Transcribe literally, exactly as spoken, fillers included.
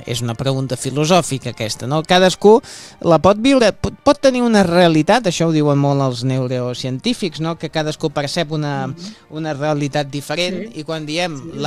és una pregunta filosòfica aquesta, no? Cadascú la pot viure, pot, pot tenir una realitat, això ho diuen molt els neurocientífics, no? Que cadascú percep una, una realitat diferent, sí. I quan diem